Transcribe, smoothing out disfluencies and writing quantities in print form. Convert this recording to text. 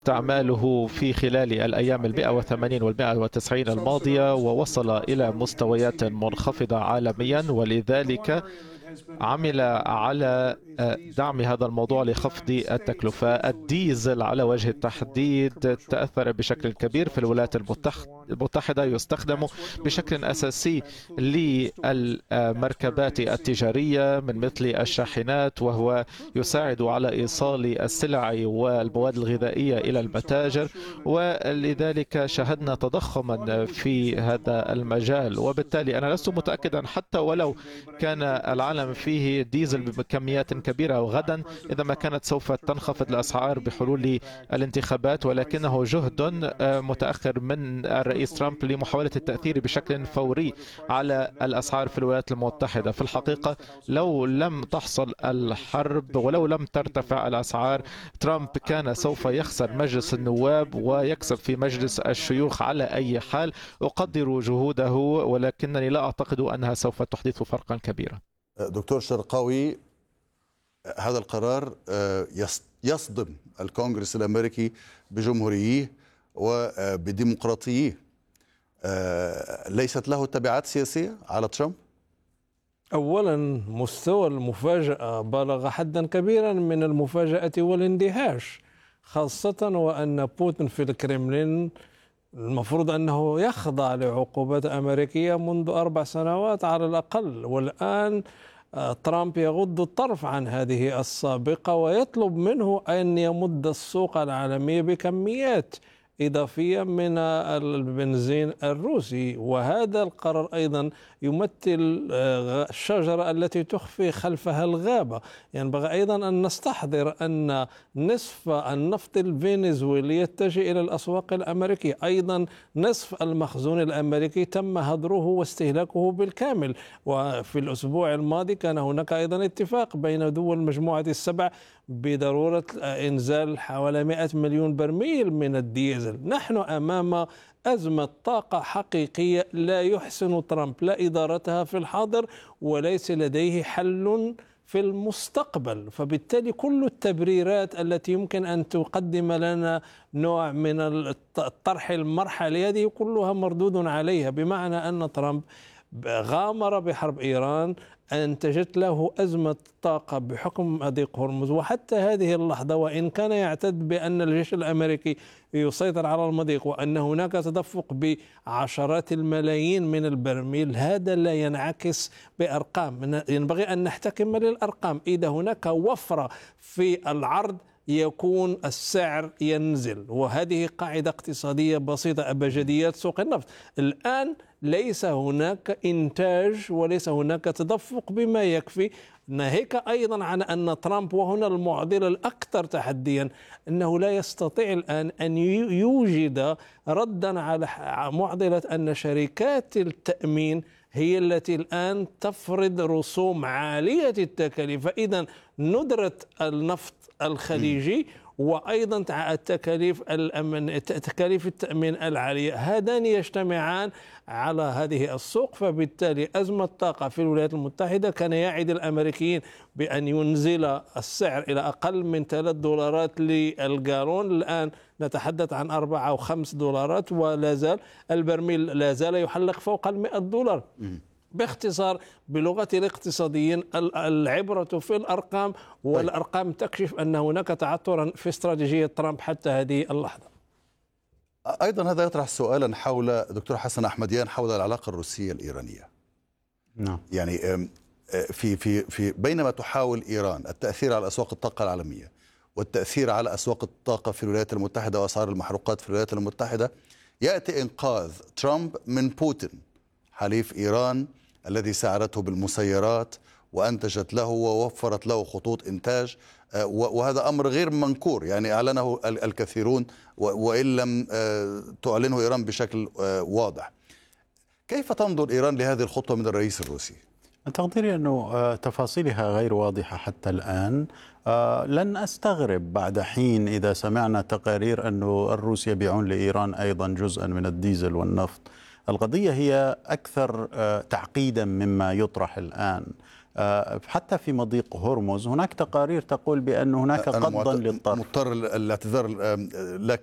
استعماله في خلال الأيام 180 وال190 الماضية، ووصل إلى مستويات منخفضة عالميا، ولذلك عمل على دعم هذا الموضوع لخفض التكلفة. الديزل على وجه التحديد تأثر بشكل كبير في الولايات المتحدة، يستخدم بشكل أساسي للمركبات التجارية من مثل الشاحنات، وهو يساعد على إيصال السلع والمواد الغذائية إلى المتاجر، ولذلك شهدنا تضخما في هذا المجال. وبالتالي أنا لست متأكدا حتى ولو كان العالم فيه ديزل بكميات كبيرة، وغدا إذا ما كانت سوف تنخفض الأسعار بحلول الانتخابات، ولكنه جهد متأخر من الرئيس ترامب لمحاولة التأثير بشكل فوري على الأسعار في الولايات المتحدة. في الحقيقة لو لم تحصل الحرب ولو لم ترتفع الأسعار، ترامب كان سوف يخسر مجلس النواب ويكسب في مجلس الشيوخ على أي حال. أقدر جهوده، ولكنني لا أعتقد أنها سوف تحدث فرقا كبيرا. دكتور شرقاوي، هذا القرار يصدم الكونغرس الأمريكي بجمهورييه وبديمقراطييه. ليست له تبعات سياسية على ترامب؟ أولا، مستوى المفاجأة بلغ حدا كبيرا من المفاجأة والاندهاش، خاصة وأن بوتين في الكرملين المفروض أنه يخضع لعقوبات أمريكية منذ 4 سنوات على الأقل، والآن ترامب يغض الطرف عن هذه السابقة ويطلب منه أن يمد السوق العالمية بكميات إضافية من البنزين الروسي. وهذا القرار أيضا يمثل الشجرة التي تخفي خلفها الغابة. ينبغي أيضا أن نستحضر أن نصف النفط الفنزويلي يتجه إلى الأسواق الأمريكية، أيضا نصف المخزون الأمريكي تم هدره واستهلاكه بالكامل. وفي الأسبوع الماضي كان هناك أيضا اتفاق بين دول مجموعة السبع بضرورة إنزال حوالي 100 مليون برميل من الديزل. نحن أمام أزمة طاقة حقيقية لا يحسن ترامب لا إدارتها في الحاضر، وليس لديه حل في المستقبل. فبالتالي كل التبريرات التي يمكن أن تقدم لنا نوع من الطرح المرحلي هذه كلها مردود عليها، بمعنى أن ترامب غامر بحرب إيران، أنتجت له أزمة طاقة بحكم مضيق هرمز. وحتى هذه اللحظة وإن كان يعتد بأن الجيش الأمريكي يسيطر على المضيق وأن هناك تدفق بعشرات الملايين من البرميل، هذا لا ينعكس بأرقام. ينبغي أن نحتكم للأرقام. إذا هناك وفرة في العرض يكون السعر ينزل، وهذه قاعدة اقتصادية بسيطة. أبجديات سوق النفط الآن ليس هناك إنتاج وليس هناك تدفق بما يكفي، ناهيك أيضا عن أن ترامب، وهنا المعضلة الأكثر تحديا، أنه لا يستطيع الآن أن يوجد ردا على معضلة أن شركات التأمين هي التي الآن تفرض رسوم عالية التكاليف. فإذا ندرة النفط الخليجي وأيضا تكاليف التأمين العالية، هذان يجتمعان على هذه السوق. فبالتالي أزمة طاقة في الولايات المتحدة كان يعد الأمريكيين بأن ينزل السعر إلى أقل من $3 للجالون، الآن نتحدث عن 4 أو 5 دولارات، ولا زال البرميل لا زال يحلق فوق $100. باختصار بلغة الاقتصاديين العبرة في الأرقام، والأرقام تكشف أن هناك تعثرا في استراتيجية ترامب حتى هذه اللحظة. أيضا هذا يطرح سؤالا حول دكتور حسن أحمديان حول العلاقة الروسية الإيرانية. نعم. يعني في بينما تحاول إيران التأثير على أسواق الطاقة العالمية والتأثير على أسواق الطاقة في الولايات المتحدة وأسعار المحروقات في الولايات المتحدة، يأتي إنقاذ ترامب من بوتين حليف إيران الذي ساعدته بالمسيرات وأنتجت له ووفرت له خطوط إنتاج، وهذا أمر غير منكور، يعني أعلنه الكثيرون وإن لم تعلنه إيران بشكل واضح. كيف تنظر إيران لهذه الخطوة من الرئيس الروسي؟ تقديري أنه تفاصيلها غير واضحة حتى الآن. لن أستغرب بعد حين إذا سمعنا تقارير أنه الروس يبيعون لإيران أيضا جزءا من الديزل والنفط. القضية هي أكثر تعقيدا مما يطرح الآن. حتى في مضيق هرمز هناك تقارير تقول بأن هناك أنا قضا للطرف. مضطر الاعتذار لك